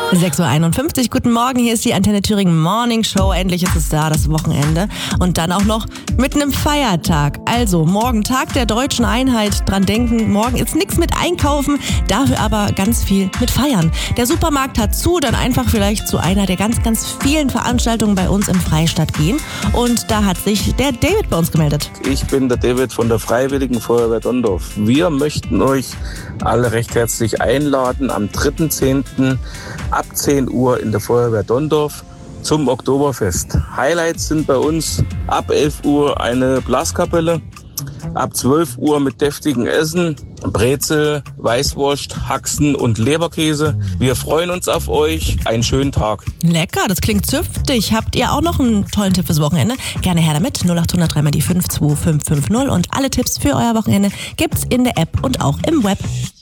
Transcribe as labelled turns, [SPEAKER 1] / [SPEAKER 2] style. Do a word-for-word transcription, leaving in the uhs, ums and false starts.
[SPEAKER 1] sechs Uhr einundfünfzig, guten Morgen, hier ist die Antenne Thüringen Morning Show. Endlich ist es da, das Wochenende. Und dann auch noch mit einem Feiertag. Also morgen Tag der deutschen Einheit, dran denken, morgen ist nichts mit Einkaufen, dafür aber ganz viel mit Feiern. Der Supermarkt hat zu, dann einfach vielleicht zu einer der ganz, ganz vielen Veranstaltungen bei uns im Freistaat gehen. Und da hat sich der David bei uns gemeldet.
[SPEAKER 2] Ich bin der David von der Freiwilligen Feuerwehr Donndorf. Wir möchten euch alle recht herzlich einladen am dritten zehnten ab zehn Uhr in der Feuerwehr Donndorf zum Oktoberfest. Highlights sind bei uns ab elf Uhr eine Blaskapelle, ab zwölf Uhr mit deftigem Essen, Brezel, Weißwurst, Haxen und Leberkäse. Wir freuen uns auf euch. Einen schönen Tag.
[SPEAKER 1] Lecker, das klingt zünftig. Habt ihr auch noch einen tollen Tipp fürs Wochenende? Gerne her damit. null acht hundert drei mal die fünf zwei fünf fünf null und alle Tipps für euer Wochenende gibt's in der App und auch im Web.